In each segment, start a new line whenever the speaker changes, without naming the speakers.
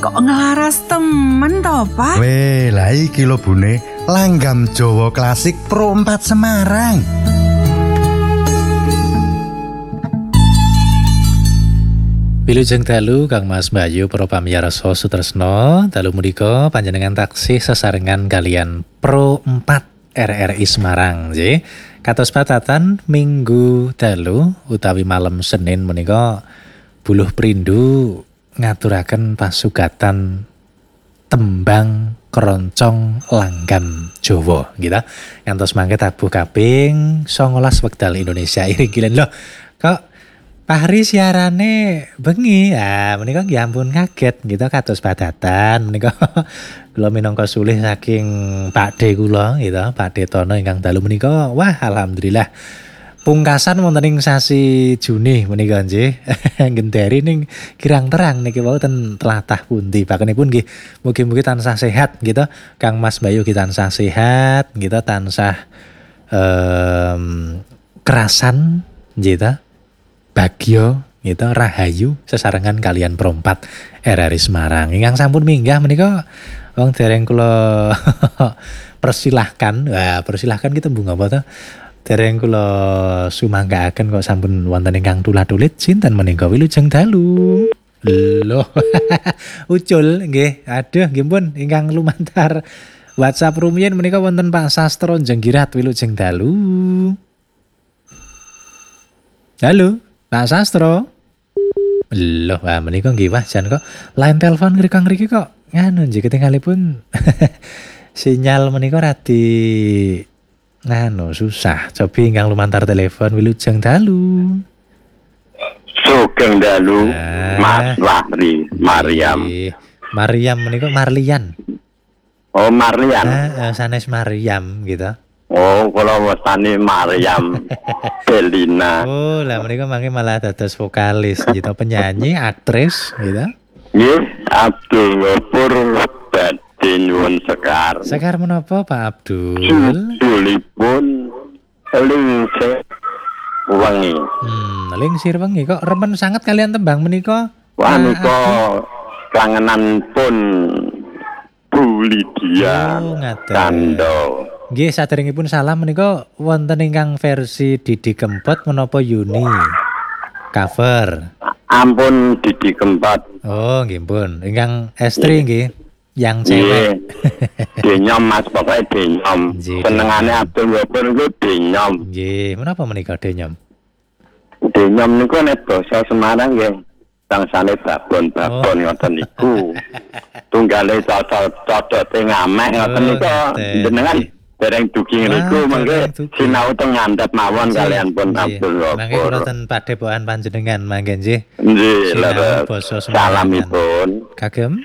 kok ngelaras temen toh, Pak?
Weh, lah iki lho Bune, Langgam Jawa Klasik Pro 4 Semarang.
Wilujeng dalu Kang Mas Bayu para pamiyarsa sutresna, dalu menika panjenengan taksih sesarengan kalian Pro 4 RRI Semarang nggih. Kados padatan minggu dalu utawi malam Senin menika Buluh Prindu ngaturaken pasugatan tembang keroncong langgam Jawa gitu. Ngantos mangke tabuh kaping 19 wekdal Indonesia irigilen lho. Kok Pak Hari siarane bengi, menika nggih ampun kaget gitu kados padatan menika kula minangka sulih saking Pakde kula gitu, Pakde Tono ingkang dalu menika wah alhamdulillah pungkasan wonten ing sasi Juni menika nggih ngendheri ning kirang terang niki wau ten tlatah pundi pakenipun nggih mugi-mugi tansah sehat gitu Kang Mas Bayu kita tansah sehat gitu tansah kerasan gitu bagyo gitu rahayu sesarengan kalian perompat RRI Semarang ingkang sampun minggah menika wong dereng kula persilahkan kita bunga apa to dereng kula sumanggaaken kok sampun wonten ingkang tulah-tulit sinten menika wilujeng dalu lho ucul nggih aduh nggih pun ingkang lumantar WhatsApp rumiyin menika wonten Pak Sastro Jenggirat wilujeng dalu halo Pak Sastro. Loh, menika nggih wah jan kok line telepon ngriki kok nganu nggih ketinggalipun sinyal menika radi nganu susah. Cobi ingkang lumantar telepon wilujeng dalu.
Sugeng dalu Mas Wahri Maryam.
Maryam menika Marlian.
Oh Marlian.
Sanes Maryam gitu.
Oh, kalau wasane Maryam Belina.
Oh, lah menika mangke malah dados vokalis gitu, penyanyi, aktris gitu.
Nggih, Abdul Ghafur badhe nyuwun sekar.
Sekar menapa Pak Abdul?
Judulipun Lingsir Wengi.
Lingsir Wengi kok remen sangat kalian tembang menika.
Wah nika kangenan pun Bu Lydia Kando.
Nggih saderengipun salam menika wonten ingkang versi Didi Kempot menapa Yuni cover.
Ampun Didi Kempot.
Oh nggih pun. Ingkang estri nggih yang cewek.
Denyom Mas pokoke denyom. Senengane Abdul Ghafur niku denyom.
Nggih, menapa menika denyom?
Denyom niku nek basa Semarang nggih bangsane babon-babon ngoten niku. Tunggale cocote ngameh ngoten niku jenengan dereng dugi ngriku mangke sinau teng ngandhap mawon kalian pun Abdul Ghafur.
Mangke wonten padepokan panjenengan mangke nggih.
Nggih, salamipun
kagem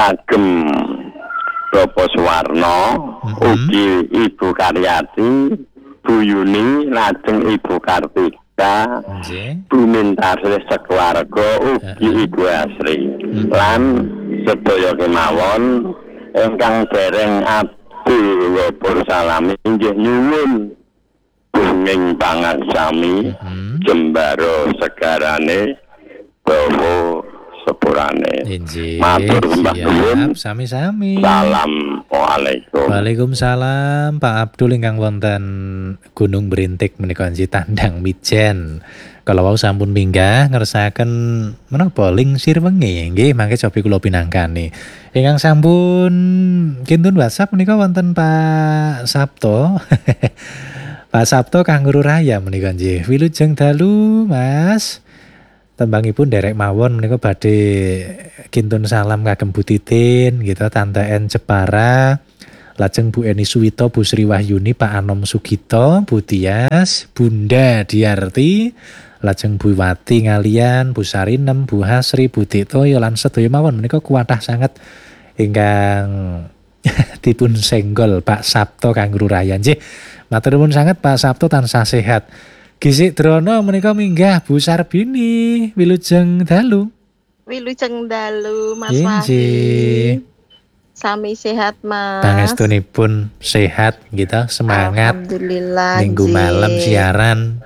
Bapak Suwarno, ugi Ibu Karyati, Bu Yuni, lajeng Ibu Kartika, Bu Mintarsih sekeluarga, ugi Ibu Asri, lan sedaya kemawon ingkang dereng Abdul Ghafur salami inggih nyuwun buming pangaksami jembaro segarane bawa sepurane. Matur nuwun.
Sami-sami.
Assalamualaikum.
Waalaikumsalam Pak Abdul ingkang wonten Gunung Berintik menika Tandang Mijen. Kalau wau sampun minggah ngersakaken menapa Lingsir Wengi nggih mangke cobi kula pinangkani. Ingkang sampun kintun WhatsApp menika wonten Pak Sabto. Pak Sabto Kangguru Raya menika nggih. Wilujeng dalu Mas. Tembangipun derek mawon menika badhe kintun salam kagem Bu Titin gitu Tante N Jepara. Lajeng Bu Eni Suwito, Bu Sri Wahyuni, Pak Anom Sugito, Bu Tias, Bunda Diarti, lajeng Bu Wati ngalian, Bu Sarinem, Bu Hasri, Bu Tito, lan sedaya mawon menika kuatah sangat ingkang dipun senggol Pak Sabto Kangguru Raya nggih. Matur nuwun sanget Pak Sabto tansah sehat. Gisik Drono menika minggah Bu Sarbini wilujeng dalu.
Wilujeng dalu Mas Wahri. Sami sehat Mas.
Pangestunipun sehat gitu, semangat.
Alhamdulillah.
Minggu malam siaran.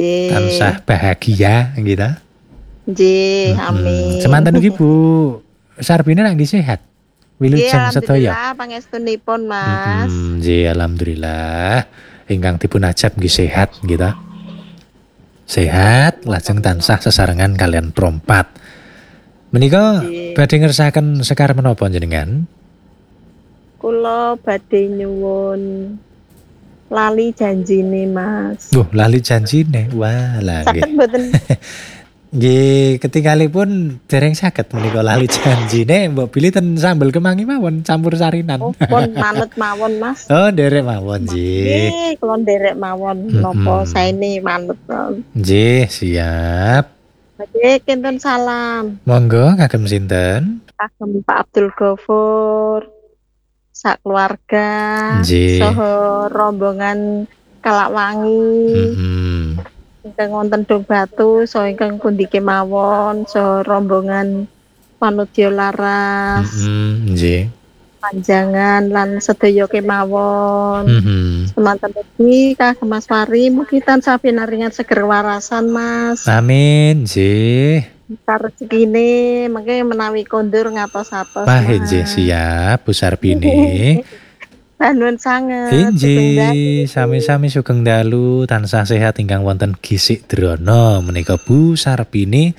Tansah bahagia gitu.
Amin.
Semanten ugi Bu Sarbine lagi sehat. Wilujeng sedaya.
Alhamdulillah pangestunipun Mas.
Nggih, alhamdulillah. Ingkang dipun ajab nggih sehat gitu. Sehat lajeng tansah sesarengan kalian perompat. Menika badhe ngersakaken sekar menapa jenengan?
Kula badhe nyuwun lali janjine Mas.
Lali janjine. Wah, lah nggih.
Saged mboten?
Nggih, ketingalipun dereng saged menika lali janjine mbok pilih ten sambel kemangi mawon campur sarinan.
Pun manut mawon Mas.
Oh, nderek mawon nggih.
Nggih, kula nderek mawon napa saene manut.
Nggih, siap.
Badhe kinten salam.
Monggo kagem sinten?
Kagem Pak Abdul Ghafur. Sak keluarga.
Nggih.
Saha rombongan Kalakwangi. Ingkang wonten Dong Batu, saha ingkang pundi kemawon, saha rombongan Panudya Laras,
nggih.
Panjangan lan sedaya kemawon. Semanten ugi kagem Mas Fari, mugi tansah pinaringan seger warasan Mas.
Amin, nggih.
Rezekine mengke menawi kondur ngatos-atos.
Wah, nggih siap Bu Sarbini.
Nuwun sanget.
Inji, sami-sami sugeng dalu tansah sehat ingkang wonten gisik drana menika Bu Sarbini.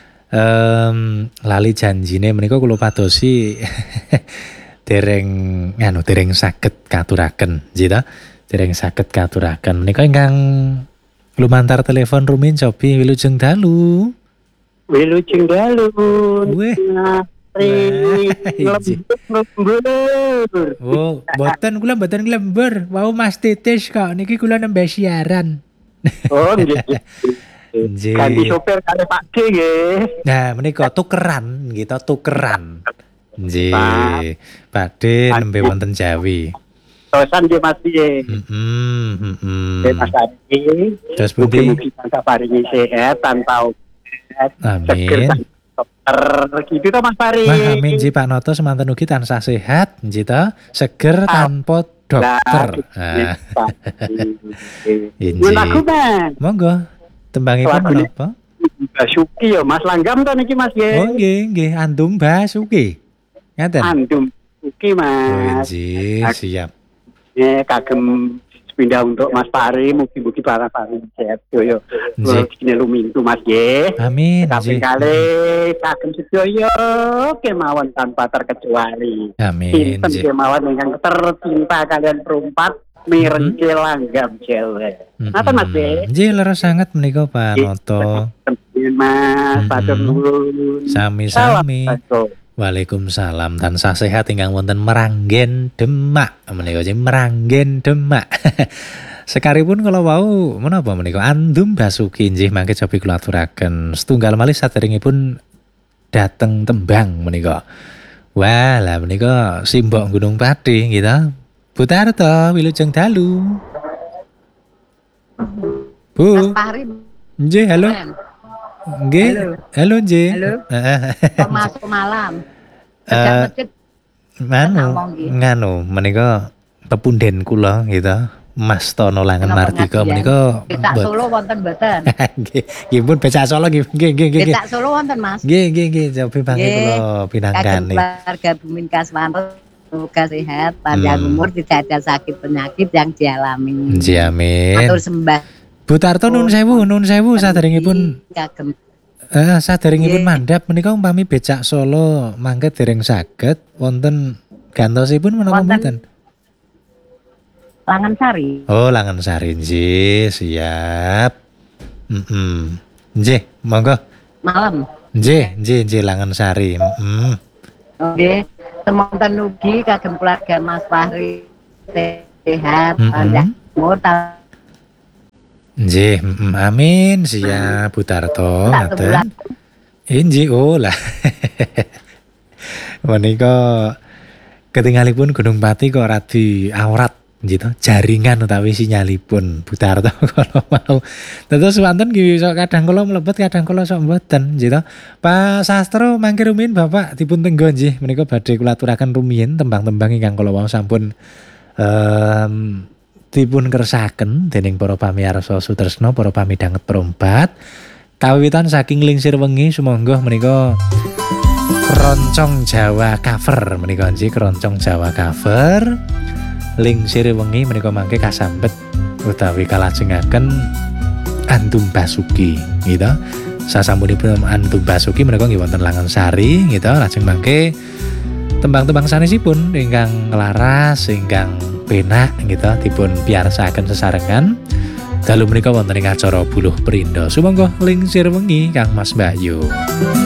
Lali janjine menika kula padosi dereng saged katuraken, nggih ta? Dereng saged katuraken. Menika ingkang lumantar telepon rumiyin cobi wilujeng dalu.
Wilujeng dalu.
Weh.
Lembur.
Oh, mboten kula mboten lembur. Wau Mas Titis kok niki kula nembe siaran.
Oh, nggih.
Nggih.
Ganti sopir kali Pak D nggih.
Nah, menika tukeran gitu, tukeran. Nggih. Pak D nembe wonten Jawi.
Tosan nggih Mas piye? Mas Adi.
Terus pundi?
Mugi tansah paringi sehat tanpa
Amin.
Dokter gitu toh Mas Pari.
Wah, amin ji Pak Noto semanten ugi tansah sehat, nggih ta? Seger tanpa dokter.
Ini lagu Mas.
Monggo. Tembangipun menapa?
Basuki ya Mas Langgam to niki Mas nggih.
Oh nggih, Andum Basuki. Ngaten.
Andum Basuki
Oh
Mas.
nggih, siap.
Kagem pindah untuk Mas Pari, mugi-mugi para Pari sehat yo. Rezekine lumintu Mas nggih.
Amin.
Kaping kali kagem sedaya kemawon tanpa terkecuali.
Amin.
Sinten kemawon ingkang tercinta kalian perempat mirengke langgam Jawa. Napa Mas nggih?
Nggih, leres sanget menika Pak Noto.
Mas, matur nuwun.
Sami-sami. Waalaikumsalam, tansah sehat ingkang wonten Meranggen Demak. Menika jeneng Meranggen Demak. Sekaripun kala wau menapa menika Andum Basuki nggih mangke cobi kula aturaken setunggal malih saderengipun dateng tembang menika. Wah, lah menika Simbok Gunung Pati nggih ta. Bu Tarto wilujeng dalu. Bu.
Mas Fahri.
Nggih, halo. Nggih. Halo nggih.
Halo. Masuk malam.
Nganu menika pepunden kula gitu. Mas Tono Langen Martika menika
Becak Solo wonten mboten?
Nggih pun becak Solo nggih.
Becak Solo wonten Mas.
Nggih. Cobi bangke kula pinanggani.
Keluarga Bumin Kaswanto semoga sehat, panjang umur, tidak ada sakit penyakit yang dialami.
Nggih amin.
Matur sembah.
Bu Tarto nun sewu saderengipun
kagem
saderengipun mandhap menika umpami becak Solo mangke dereng saged wonten gantosipun menapa mboten?
Langan Sari.
Oh, Langan Sari nggih, siap. Nggih, monggo.
Malam.
Nggih, Langan Sari.
Nggih, semonten ugi kagem keluarga Mas Fahri sehat, panjang umur.
Nggih, amin, siap Bu Tarto ngaten. Nggih, oh lah. Menika ketinggalipun Gunung Pati kok radi awrat gitu, jaringan utawi sinyalipun Bu Tarto kalau mau. Terus wonten nggih sok kadang kula mlebet kadang kula sok mboten gitu. Pak Sastro mangke rumiyin Bapak dipun tenggo nggih menika badhe kula aturaken rumiyin tembang-tembang ingkang kula wau sampun dipun kersaken dening para pamirsa sutresna, para pamidhanget perompat. Kawiwitan saking lingsir wengi sumangga menika Keroncong Jawa cover menika nggih, keroncong Jawa cover. Lingsir wengi menika mangke kasambet utawi kalajengaken Antum Basuki gitu. Sasampunipun Antum Basuki menika nggih wonten Langansari gitu. Lajeng mangke tembang-tembang sanesipun ingkang laras, ingkang penak gitu dipun piyarsakaken sesarengan. Dalu menika wonten ing acara Buluh Perindo. Sumangga lingsir wengi Kang Mas Bayu.